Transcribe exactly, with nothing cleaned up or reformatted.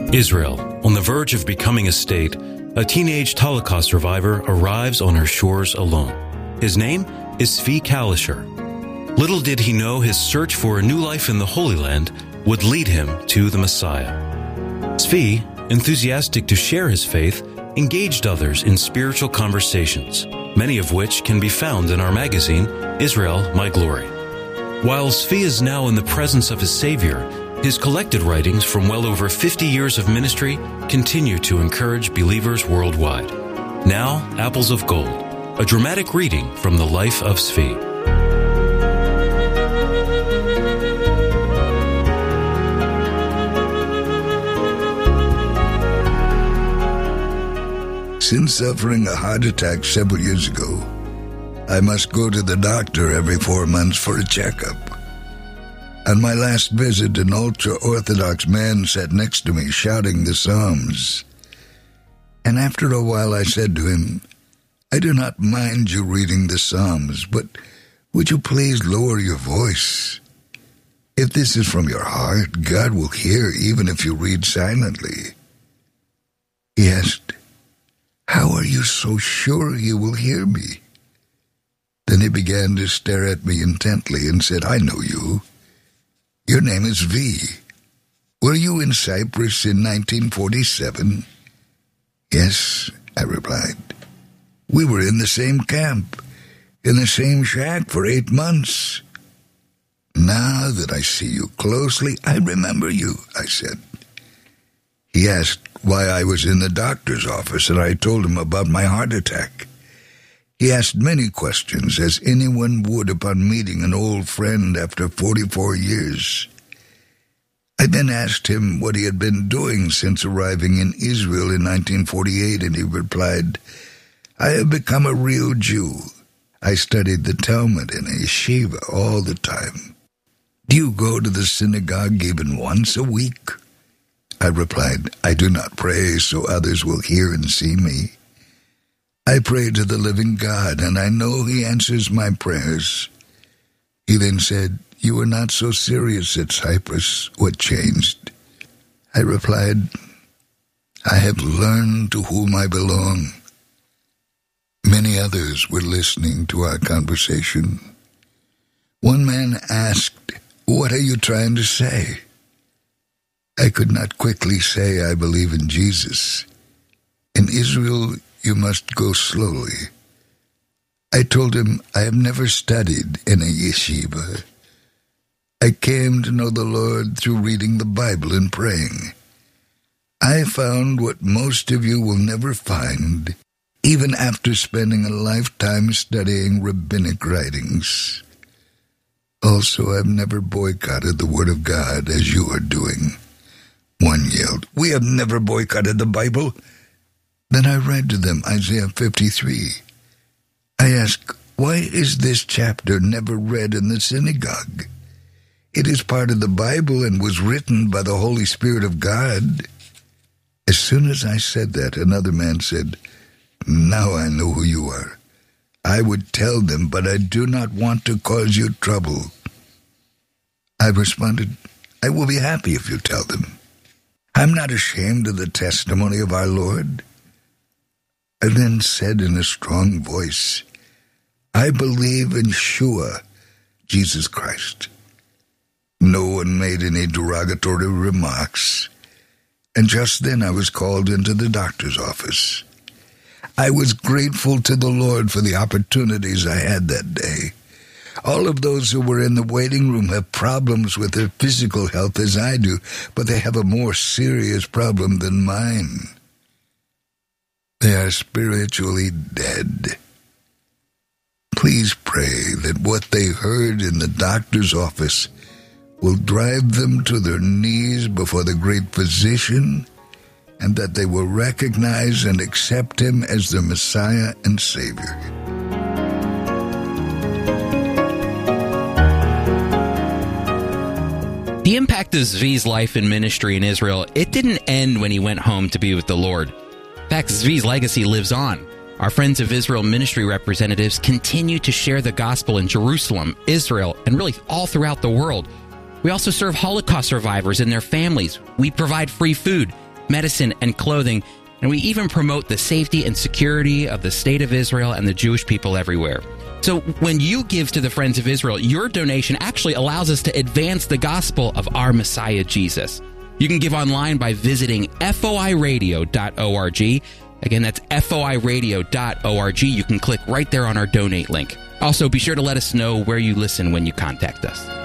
Israel, on the verge of becoming a state, a teenage Holocaust survivor arrives on her shores alone. His name is Zvi Kalisher. Little did he know his search for a new life in the Holy Land would lead him to the Messiah. Zvi, enthusiastic to share his faith, engaged others in spiritual conversations, many of which can be found in our magazine, Israel, My Glory. While Zvi is now in the presence of his Savior, his collected writings from well over fifty years of ministry continue to encourage believers worldwide. Now, Apples of Gold, a dramatic reading from the life of Zvi. Since suffering a heart attack several years ago, I must go to the doctor every four months for a checkup. On my last visit, an ultra-Orthodox man sat next to me shouting the Psalms. And after a while I said to him, "I do not mind you reading the Psalms, but would you please lower your voice? If this is from your heart, God will hear even if you read silently." He asked, "How are you so sure He will hear me?" Then he began to stare at me intently and said, "I know you. Your name is Zvi. Were you in Cyprus in nineteen forty-seven? "Yes," I replied. "We were in the same camp, in the same shack for eight months. "Now that I see you closely, I remember you," I said. He asked why I was in the doctor's office, and I told him about my heart attack. He asked many questions, as anyone would upon meeting an old friend after forty-four years. I then asked him what he had been doing since arriving in Israel in nineteen forty-eight, and he replied, "I have become a real Jew. I studied the Talmud in a yeshiva all the time." "Do you go to the synagogue even once a week?" I replied, "I do not pray so others will hear and see me. I pray to the living God, and I know He answers my prayers." He then said, "You were not so serious at Cyprus. What changed?" I replied, "I have learned to whom I belong." Many others were listening to our conversation. One man asked, "What are you trying to say?" I could not quickly say I believe in Jesus. In Israel, you must go slowly. I told him I have never studied in a yeshiva. I came to know the Lord through reading the Bible and praying. I found what most of you will never find, even after spending a lifetime studying rabbinic writings. Also, I've never boycotted the Word of God as you are doing. One yelled, "We have never boycotted the Bible." Then I read to them Isaiah fifty-three. I asked, "Why is this chapter never read in the synagogue? It is part of the Bible and was written by the Holy Spirit of God." As soon as I said that, another man said, "Now I know who you are. I would tell them, but I do not want to cause you trouble." I responded, "I will be happy if you tell them. I'm not ashamed of the testimony of our Lord." I then said in a strong voice, "I believe in Yeshua, Jesus Christ." No one made any derogatory remarks, and just then I was called into the doctor's office. I was grateful to the Lord for the opportunities I had that day. All of those who were in the waiting room have problems with their physical health as I do, but they have a more serious problem than mine. They are spiritually dead. Please pray that what they heard in the doctor's office will drive them to their knees before the great physician, and that they will recognize and accept him as their Messiah and Savior. The impact of Zvi's life and ministry in Israel, it didn't end when he went home to be with the Lord. In fact, Zvi's legacy lives on. Our Friends of Israel ministry representatives continue to share the gospel in Jerusalem, Israel, and really all throughout the world. We also serve Holocaust survivors and their families. We provide free food. medicine, and clothing. And we even promote the safety and security of the state of Israel and the Jewish people everywhere. So when you give to the Friends of Israel, your donation actually allows us to advance the gospel of our Messiah, Jesus. You can give online by visiting foi radio dot org. Again, that's foi radio dot org. You can click right there on our donate link. Also, be sure to let us know where you listen when you contact us.